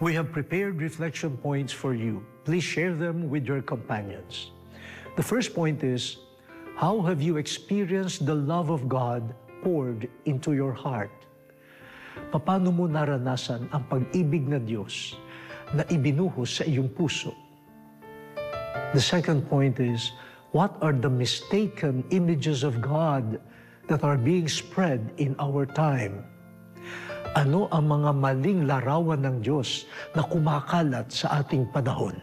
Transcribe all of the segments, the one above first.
We have prepared reflection points for you. Please share them with your companions. The first point is, how have you experienced the love of God poured into your heart? Paano mo naranasan ang pag-ibig na Diyos na ibinuhos sa iyong puso? The second point is, what are the mistaken images of God that are being spread in our time? Ano ang mga maling larawan ng Diyos na kumakalat sa ating panahon?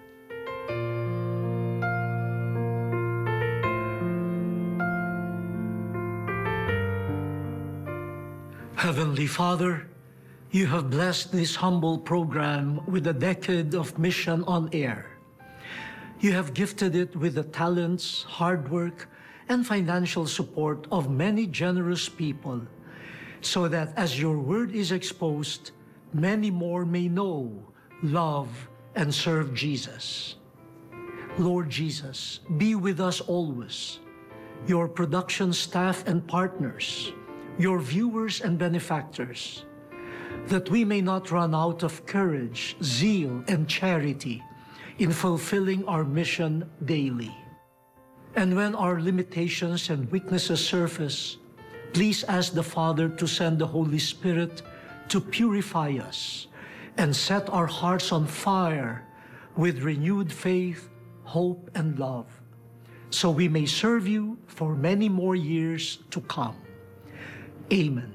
Heavenly Father, you have blessed this humble program with a decade of mission on air. You have gifted it with the talents, hard work, and financial support of many generous people, so that as your word is exposed, many more may know, love, and serve Jesus. Lord Jesus, be with us always, your production staff and partners, your viewers and benefactors, that we may not run out of courage, zeal, and charity in fulfilling our mission daily. And when our limitations and weaknesses surface, please ask the Father to send the Holy Spirit to purify us and set our hearts on fire with renewed faith, hope, and love, so we may serve you for many more years to come. Amen.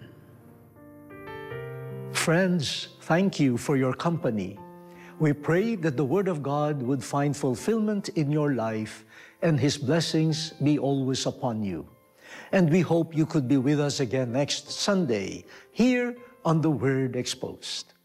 Friends, thank you for your company. We pray that the Word of God would find fulfillment in your life and His blessings be always upon you. And we hope you could be with us again next Sunday, here on The Word Exposed.